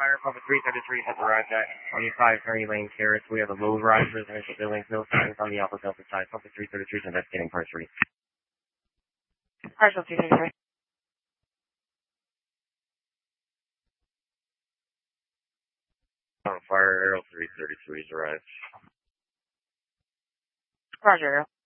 fire, Papa 333 has arrived at 25 Ferry Lane Terrace. We have a low-rise residential building, no signs on the Alpha Delta side. Papa 333 is investigating part 3. Partial 233. On fire, Aerial 333 has arrived. Roger.